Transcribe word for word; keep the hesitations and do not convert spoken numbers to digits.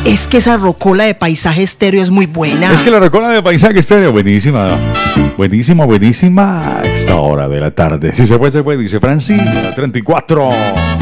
Es que esa rocola de Paisaje Estéreo es muy buena. Es que la rocola de Paisaje Estéreo, buenísima. Buenísima, buenísima. A esta hora de la tarde. Si se fue, se fue, dice Francina, treinta y cuatro.